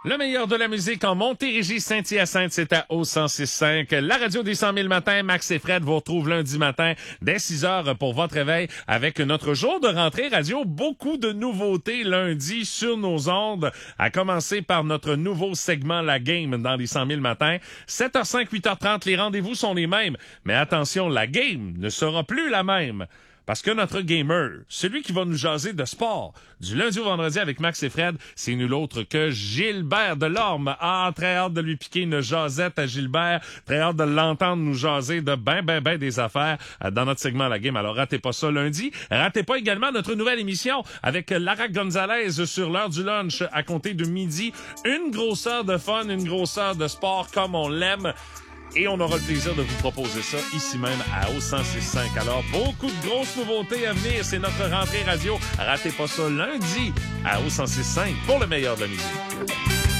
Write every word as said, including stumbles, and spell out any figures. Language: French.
Le meilleur de la musique en Montérégie, Saint-Hyacinthe, c'est à O cent six cinq. La radio des cent mille matins, Max et Fred vous retrouvent lundi matin dès six heures pour votre réveil avec notre jour de rentrée radio. Beaucoup de nouveautés lundi sur nos ondes, à commencer par notre nouveau segment La Game dans les cent mille matins. sept heures cinq, huit heures trente, les rendez-vous sont les mêmes. Mais attention, la game ne sera plus la même. Parce que notre gamer, celui qui va nous jaser de sport, du lundi au vendredi avec Max et Fred, c'est nul autre que Gilbert Delorme. Ah, très hâte de lui piquer une jasette à Gilbert. Très hâte de l'entendre nous jaser de ben, ben, ben des affaires dans notre segment La Game. Alors, ratez pas ça lundi. Ratez pas également notre nouvelle émission avec Lara Gonzalez sur l'heure du lunch à compter de midi. Une grosse heure de fun, une grosse heure de sport comme on l'aime. Et on aura le plaisir de vous proposer ça ici même à O cent six cinq. Alors, beaucoup de grosses nouveautés à venir. C'est notre rentrée radio. Ratez pas ça lundi à O cent six cinq pour le meilleur de la musique.